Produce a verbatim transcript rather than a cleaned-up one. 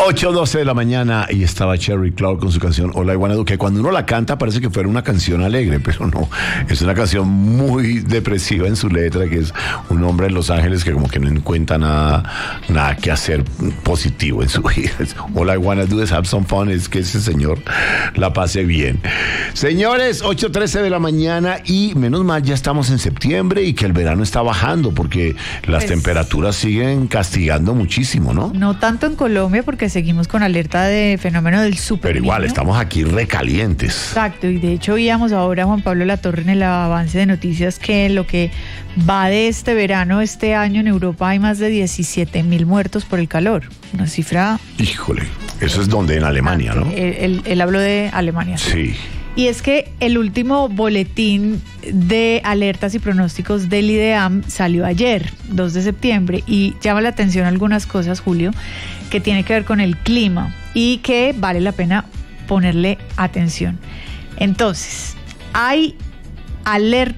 ocho doce de la mañana y estaba Cherry Clark con su canción All I Wanna Do, que cuando uno la canta parece que fuera una canción alegre, pero no, es una canción muy depresiva en su letra, que es un hombre en Los Ángeles que como que no encuentra nada, nada que hacer positivo en su vida. All I Wanna Do is have some fun, es que ese señor la pase bien. Señores, ocho trece de la mañana y menos mal ya estamos en septiembre y que el verano está bajando porque las Pues, temperaturas siguen castigando muchísimo, ¿no? No tanto en Colombia porque seguimos con alerta de fenómeno del super. Pero igual, estamos aquí recalientes. Exacto, y de hecho oíamos ahora a Juan Pablo Latorre en el avance de noticias que lo que va de este verano, este año en Europa hay más de diecisiete mil muertos por el calor. Una cifra... Híjole, eso es donde en Alemania, ¿no? Él, él, él habló de Alemania. Sí. Y es que el último boletín de alertas y pronósticos del IDEAM salió ayer, dos de septiembre, y llama la atención algunas cosas, Julio, que tiene que ver con el clima y que vale la pena ponerle atención. Entonces, hay alertas